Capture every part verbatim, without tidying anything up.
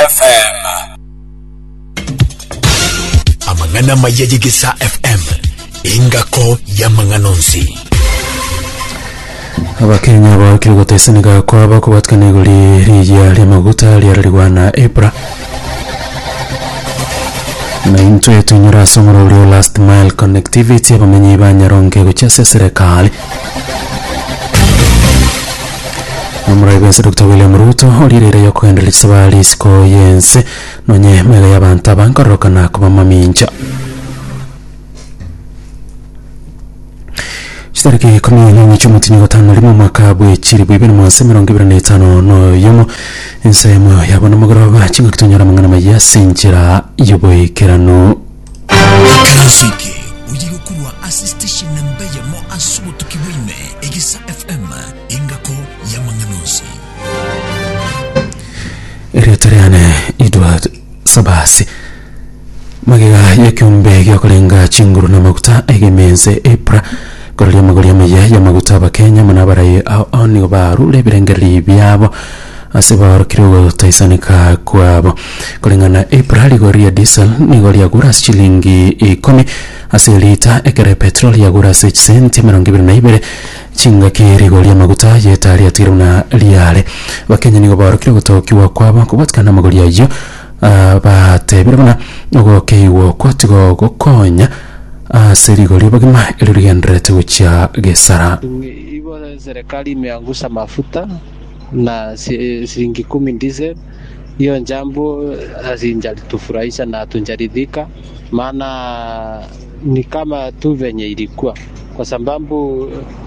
F M. Amangana mayegisa F M. Ingako ya manganonsi. Abakenya bakiri gutesaniga kwa bakubatkane guri riya limaguta lyararigwana April na into yetu nyura somoro last mile connectivity abamenyi banyaronge guchase serikali. Amuraibense Doctor William Ruto olirere yokuendelea sabali siko yense nonye mele y'abantu abankorokana kuba maminja. Chitariki kumi n'imwe cy'umutini gatanu rimwe mwaka bw'ikiri bw'ibiri munsi mirongo ibiri n'itanu no yomo insemo yabona mugoroba kinga kitonyora mangana mayasingira yoboyekerano Kanasike uyirukurwa assistation nambaye mo asubo tukibwime egisa F M ingako ya manganonsi. Eritreane Edward Sabasi Magiga yekyumbe yakolenga chinguru na maguta egemenze April Gorlia magolia meya ya maguta bakenya manabaraye oni baru lebirengeri byabo asebaro kirogo taisanika kwabo kolengana April goria diesel ni golia gura shilingi ikumi aselita ekere petrol ya gura six cent mirongo ibiri na ibiri chinga kiri golia maguta yetari atiruna liale bakenya ni gobaro kirogo tokiwa kwabo kubatkana magolia yo batebirana ugo keiwo kwatigo gokonya Serigo libagima ilirigendrete ucha gesara. Hivyo serikali imeangusha mafuta na shilingi kumi diesel. Hiyo jambo hazinjalitufurahisha na tunjaridhika, maana ni kama tu venye ilikuwa, kwa sababu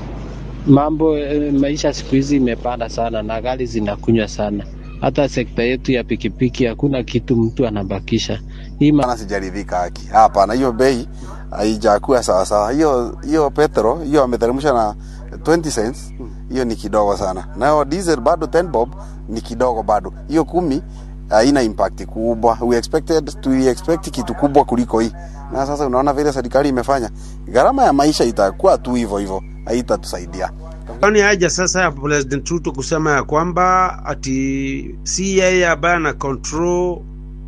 mambo maisha siku hizi imepanda sana na gari zinakunywa sana. Hata sekta yetu ya pikipiki hakuna kitu mtu anabakisha. Hii maana sijaridhika haki. Hapa na hiyo bei haijakuwa sawa sawa. Hiyo hiyo petro hiyo ameteremsha na twenty cents. Hiyo ni kidogo sana. Na hiyo diesel bado ten bob ni kidogo bado. Hiyo kumi haina impact kubwa. We expected to expect kitu kubwa kuliko hii. Na sasa unaona vile serikali imefanya. Gharama ya maisha itakuwa tu hivyo hivyo. Haitatusaidia. Kwani haja sasa ya President Ruto kusema ya kwamba ati C A ambaye na control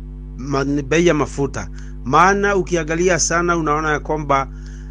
bei ya mafuta. Maana ukiangalia sana unaona ya kwamba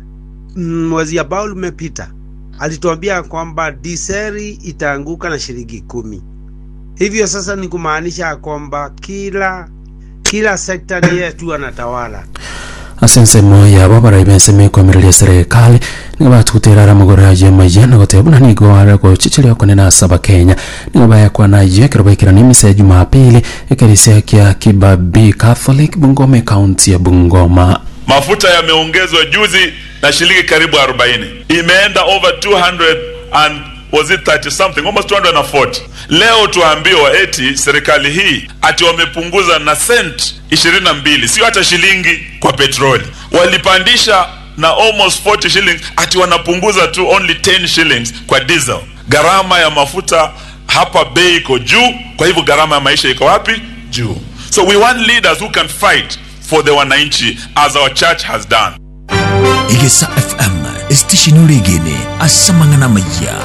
mwezi ambao umepita alituambia kwamba diseri itaanguka na shilingi kumi. Hivyo sasa ni kumaanisha kwamba kila kila sekta ni yetu anatawala. Asense moya babara ibense meko mirali serikali ni batutera amagora ya mayana gotebuna ni gwara ko chichiri okonena saba Kenya ni baya kwa na je kirobekira ni mise Jumapili ekerisia kia Kibabii Catholic Bungoma County ya Bungoma. Mafuta yameongezwa juzi na shilingi karibu arobaini. Imeenda over two hundred and was it thirty something, almost two hundred forty. Leo tuambiwa eti serikali hii ati wamepunguza na cent ishirini na mbili, sio hata shilingi kwa petroli. Walipandisha na almost forty shillings, ati wanapunguza tu only ten shillings kwa diesel. Gharama ya mafuta hapa bei iko juu, kwa hivyo gharama ya maisha iko wapi? Juu. So we want leaders who can fight for the wananchi as our church has done. Igesa F M station urigene asamangana maya.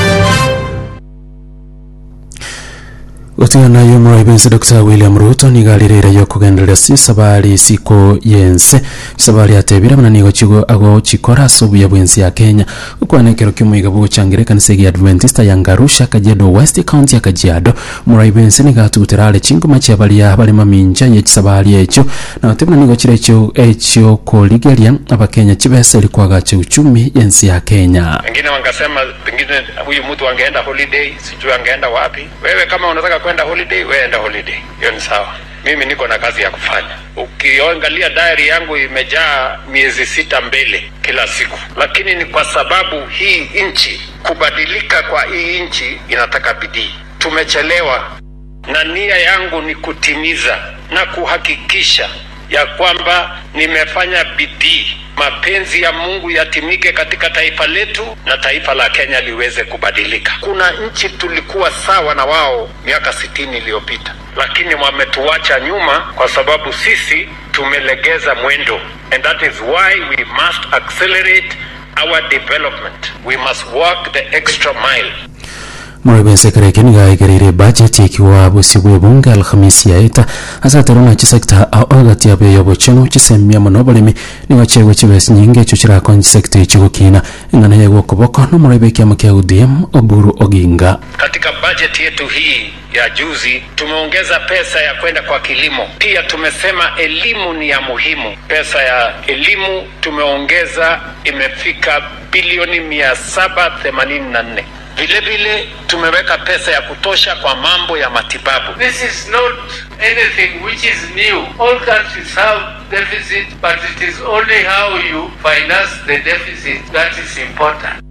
Otina na yumraibense Doctor William Ruto ni galirera yokugendelera si sabali siko yense sabali atebira mana nigo chigo ago chikora subu ya bwensi ya Kenya ukwanekero kimuiga bugo changire kanisegi Adventista ya Ngarusha Kajiado West County ya Kajiado muraibense ni gatuterale chingo machi abali ya abali maminja ye sabali echo na otebana nigo chire echo echo ko ligeria abakenya chibese likwaga che uchumi yensi ya Kenya. Wengine wangasema pengine huyu mtu angeenda holiday, sijui angeenda wapi. Wewe kama unataka kwenda holiday, wewe enda holiday. Hiyo ni sawa. Mimi niko na kazi ya kufanya. Ukiangalia diary yangu imejaa miezi sita mbele kila siku. Lakini ni kwa sababu hii nchi, kubadilika kwa hii nchi inataka bidii. Tumechelewa na nia yangu ni kutimiza na kuhakikisha ya kwamba nimefanya bidii mapenzi ya Mungu yatimike katika taifa letu na taifa la Kenya liweze kubadilika. Kuna nchi tulikuwa sawa na wao miaka sitini iliyopita, lakini wametuacha nyuma kwa sababu sisi tumelegeza mwendo, and that is why we must accelerate our development. We must walk the extra mile. Murabense kareke nigaegerere budget ikiwa busibwe bunga alhamisi ya ita azatarona chisekta agati yabe yobocheno chisemya monobolimi nigachewe chibesi nyinge chuchira konji sekta ichigukina ngana yego kuboko no murabeki amakia U D M Oburu Oginga. Katika budget yetu hii ya juzi tumeongeza pesa ya kwenda kwa kilimo. Pia tumesema elimu ni ya muhimu. Pesa ya elimu tumeongeza imefika bilioni mia saba themanini na nne. Vile vile tumeweka pesa ya kutosha kwa mambo ya matibabu. This is not anything which is new. All countries have deficit, but it is only how you finance the deficit that is important.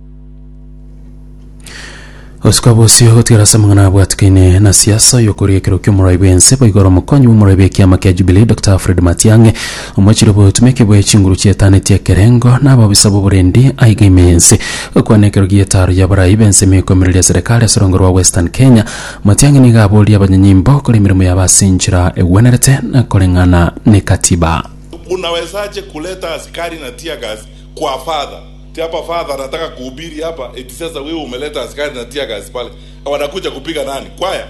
Oskabo siyo gotira samangana abwatikine na siasa yokoriye kiro ky'umuraibense boigoro mukonyi w'umuraibe kyama kya Jubilee Doctor Alfred Matiang'i omwachiro bo tumeke bwe chinguru cyetane tya kerengo nabo bisabo burendi aigemense okwanekero giyetaro y'abaraibense mekomerera serikali sorongoro wa Western Kenya. Matiang'i ni gaboli abanyanyimbo kuri mirimo yabasinjira ewenerete na kolengana ne katiba. Unawezaje kuleta askari na tear gas kwa father? Hapa father anataka kuhubiri hapa eti sasa wewe umeleta askari na tear gas pale. Wanakuja kupiga nani? Kwaya.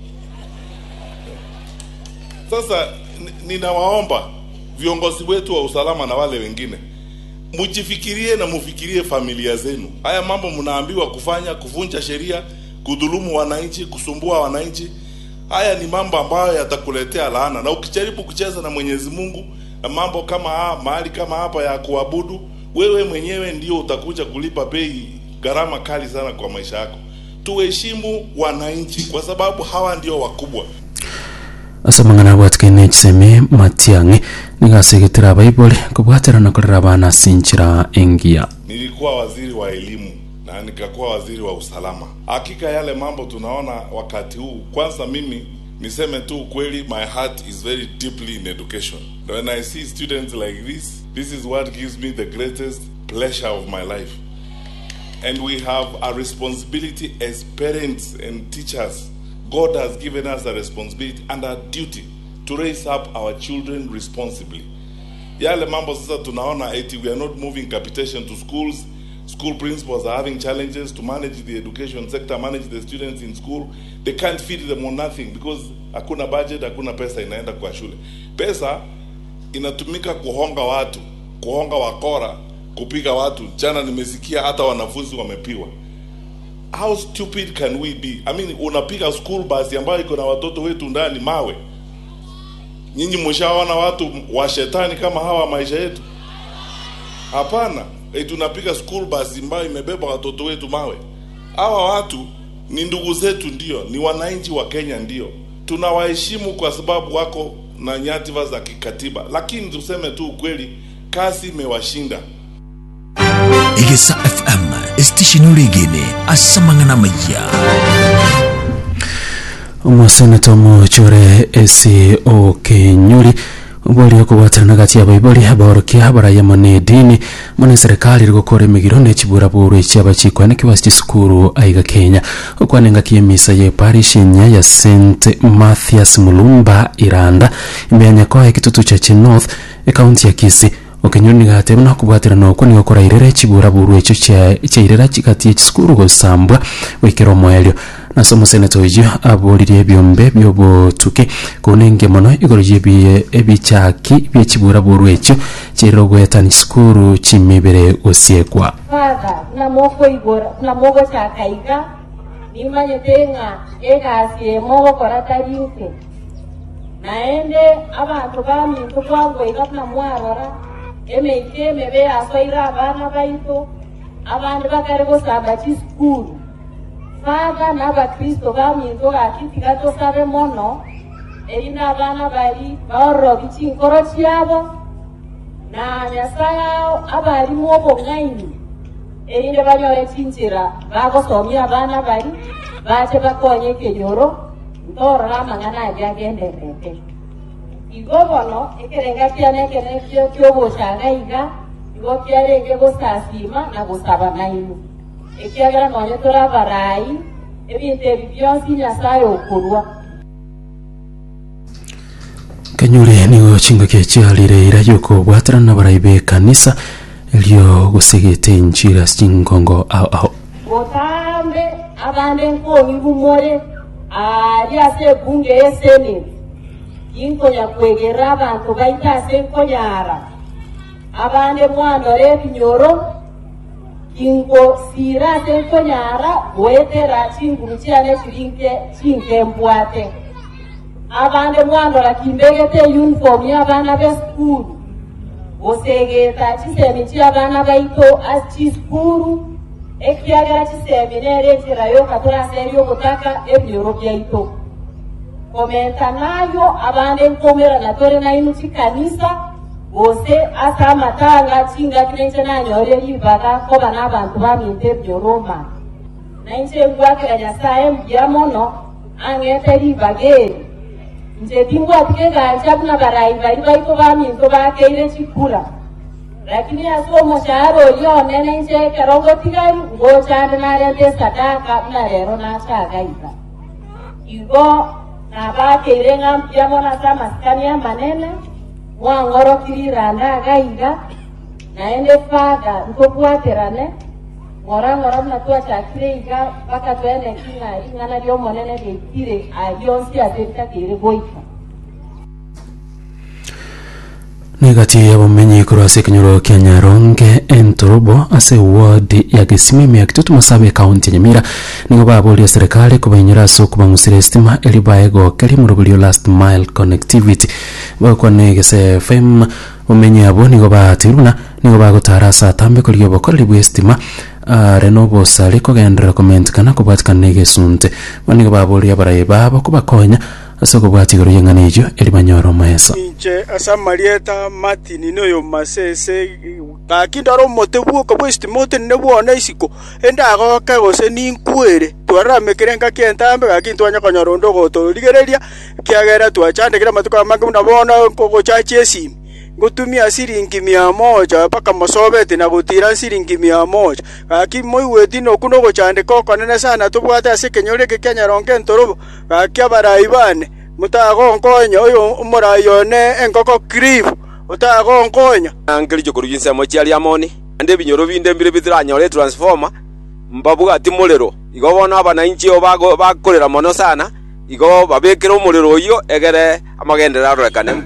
Sasa ninawaomba viongozi wetu wa usalama na wale wengine mjifikirie na mufikirie familia zenu. Haya mambo mnaambiwa kufanya, kuvunja sheria, kudhulumu wananchi, kusumbua wananchi, haya ni mambo ambayo yatakuletea laana. Na ukijaribu kucheza na Mwenyezi Mungu na mambo kama haya, mahali kama hapa ya kuabudu, wewe mwenyewe ndio utakuja kulipa bei, gharama kali sana kwa maisha yako. Tuheshimu wananchi kwa sababu hawa ndio wakubwa. Asamangana bwatkene chiseme Matiang'i nigasegetera Bible kubwatera na kolera bana sinchira engia. Nilikuwa waziri wa elimu na nikakuwa waziri wa usalama. Hakika yale mambo tunaona wakati huu, kwanza mimi niseme tu kweli, my heart is very deeply in education. When I see students like this, this is what gives me the greatest pleasure of my life. And we have a responsibility as parents and teachers. God has given us a responsibility and a duty to raise up our children responsibly. Yale mambo sasa tunaona eti we are not moving capitation to schools. School principals are having challenges to manage the education sector, manage the students in school. They can't feed them on nothing because hakuna budget, hakuna pesa inaenda kwa shule. Pesa inatumika kuhonga watu, kuhonga wakora, kupiga watu. Jana nimesikia hata wanafunzi wamepiwa. How stupid can we be? I mean, unapiga school bus ambayo iko na watoto wetu ndani mawe. Nyinyi mshaona watu wa shetani kama hawa maisha yetu? Hapana. E, tunapiga school bus ambayo imebeba watoto wetu mawe. Hawa watu ni ndugu zetu ndio, ni wananchi wa Kenya ndio. Tunawaheshimu kwa sababu wako na nyadhifa za kikatiba. Lakini tuseme tu ukweli, kazi imewashinda. Igesa F M station urigine asamangana maya. Umusenato muchure esi o Kenyuri ubori okubwatira nagati ya Bible haborokia barayamane dini mone serikali rigokore migiro ne chibura buru cyabachikwa ne kiwasti skuru aiga Kenya okwanenga kiyemisa ye parish nya ya Saint Mathias Mulumba Iranda imenya kwa ekitutu cha North e county ya Kisii. Okenyoni gate buna kubwatira no kuni okora irere chibura buru echo cha chairera chikati skuru go sambwa wekero moelyo nasomo senato ije abolire byombe byobotuke kunenge mono igoroje biye ebichaki byechibura buru echo chirogo yatani skuru chimibere osiekwa father na moko igora na mogo cha kaiga nimanye tenga egasi mogo koratarinke naende abantu bami tukwango igapna mwarora emeke mebe asoira abana baito abantu bakarego samba chi skuru Father naba Kristo baminzo gakiti gato sabe mono erina abana bari baoro bichinkoro cyabo na nyasaya abari mwobo ngaini erinde banyore cinjira bagosomya abana bari bache bakonye kenyoro ndoro ramangana byagende ndete igobono ekerenga cyane kerenga cyo boshanga iga igo kyarenge gosasima na gosaba nayo ekiagara nonye tora barai ebintu byonsi nyasaye okurwa Kenyuri nigo chinga kechialire ira yoko bwatara na baraibe kanisa elio gusegete inchira stingongo au au botambe abande nkongi bumore ari ase bunge yeseni inkonya kwegera abantu baita ase nkonyara abande mwandore binyoro ingo sira ase nkonyara wetera chinguru chiane chirinke chinke mbwate abande mwandora kimbegete uniform y'abana be school osegeta chisemi cy'abana baito achi school ekiagara chisemi nere chirayo katora serio gutaka ebyoro byaito komenta nayo abande nkomera natore na inu chikanisa ose asa matanga chinga kinenche nanyore yibaga koba n'abantu baminte byoroma nainche ngwakira nyasaye mbyamono angete ribageri nje tingwa tikega chabuna barai bari baito baminto bakeire chikura lakini asomo charo yo nene nje karongo tigari ngocha nare sadaka na rero na chaga iba igo na bakeire ngampyamo na sama skania manene mwangoro kiriranda gaiga naende faga ntobwaterane ngora ngora na tua chakire iga baka twene kinga ingana lyo monene dekire ayonsi ateka kire boika Negati ya wamenyi kurase kinyoro kia Nyaronge Entorobo ase ward ya Kisimimi ya Kitutu Masabe County Nyamira nigo baboli ya serikali kubayinyira so kubangusira estima elibaego kali murubulio last mile connectivity bakwa negese F M wamenyi abo nigo batiruna nigo bagotara sa tambe kuliyo bakoli bu estima Uh, renovo sali kugendera comment kana kubwatikana negesunte banigo baboli ya baraye babo kubakonya asoko bwatigoro yenganejo elibanyoro maesa inche asa marieta Martin noyo masese kakindaro motebuo kabwesti mote nebwona isiko enda goka gose ninkwere twarame kirenga kientambe kakintwanya konyorondo goto ligereria kiagera twachandekira matuka mangu nabona kogo chache simu gutumia siringi mia moja paka masobete na gutira siringi mia moja kaki moiweti no kuno gochandika konene sana tubwate ase kenyore ke Nyaronge Entorobo kaki abaraibane mutago nkonya oyo umurayone enkoko krivu utago nkonya angeli jokuruyinse mochiali amoni ande binyoro binde mbire bitiranyore transformer mbabuga ati mulero igo bona abana inchi obago bakorera mono sana igo babekera umulero oyo egere amagendera rekane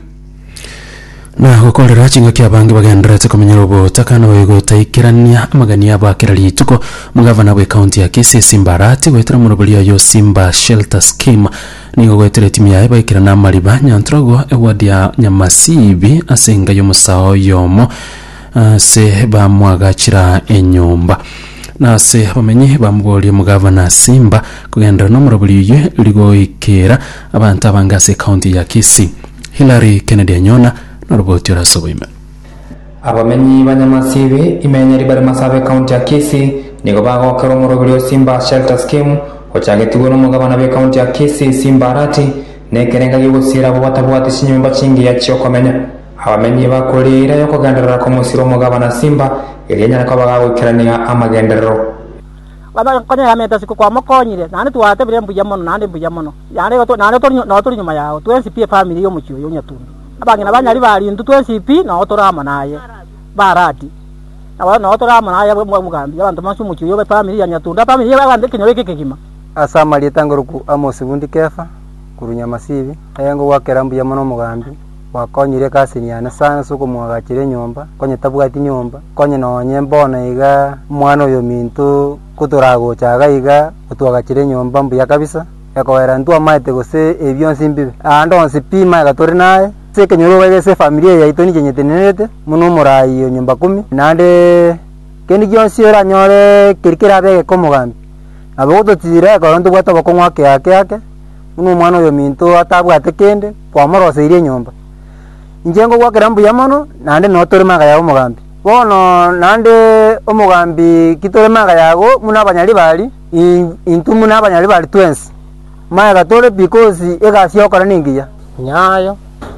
na gukorera chinga kia bangi bagenderete kumenyera ubutaka na wigutaikirania amagania bakira lituko mugavana we county ya Kisii Simbarati wetera murubulia yo Simba Shelter Scheme nigo gwetera timu ya baikira na mariba nyantrogo ewadi ya Nyamasibi asenga yo musao yomo uh, se bamwagachira enyumba na se bamenye bamugoliye mugavana Simba kugendera no murubulia ye ligoikera abantu abangase county ya Kisii. Hilary Kennedy Nyona Naroboti rasoboime abamenyi banyamasibi imenyeri bari Masabe county ya Kisii nigo bagokera umurobiro Simba Shelter Scheme ocagetiwe n'umugabana be county ya Kisii Simbarati nekerenga yugusira abo batabwati shinyumba cingi ya cyo komenya abamenyi bakorera yo kugandarira ko musiro umugabana Simba irenya ko bagawikirania amagenderero baba konya yameta siku kwa mokonyire nane tuwate bire mbuya mono nande mbuya mono yane to nane to no to nyuma yawo twensi pia family yo mukiyo yo nyatundu abangina banyari bali ndu twensi pi no to rama naye barati aba no to rama naye bwa mugambi abantu masu mukiyo yo family ya nyatundu family ya bande kinyo keke kima asa mali tanguruku amosi bundi kefa kurunya masibi ayango wakera mbuya mono mugambi wakonyire kasini yana sana suko mwagachire nyomba konye tabwati nyomba konye no nyembona iga mwana yo mintu kuturago chaga iga utwagachire nyomba mbuya kabisa yakoera ntu amaite gose ebyonsi mbibe ando sipima gatori naye seke nyoro wegese familia ya itoni kenyetenete muno murai yo nyomba kumi nande kendi gyonsi era nyore kirikira bege komugambi abo gutotira ko ntu bwato bakongwa ke yake yake muno mwana yo mintu atabwate kende kwa morose ire nyomba injengo gwakira mbuya mono nande no toremaga yawo mugambi bono nande omugambi kitoremaga yago muna abanyali bali intu muna abanyali bali twensi maya gatore because ega siokora ningiya nyayo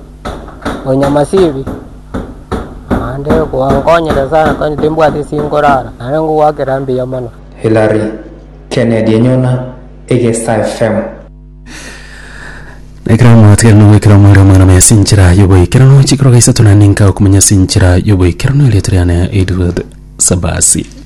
Onyamasibi ande kuangonyera sana kandi timbwati singorara nane gwakira mbuya mono. Hilary Kennedy Nyona Egesta F M Ekran matkano ekran mara mara me sinchira yobo ekran chikro gaisa tunaninka kumenya sinchira yobo ekran ile triana Edward Sabasi.